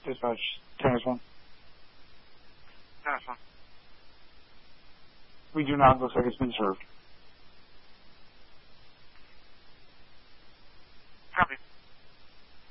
Dispatch, Tennis 1. Tennis 1. We do not. Looks like it's been served.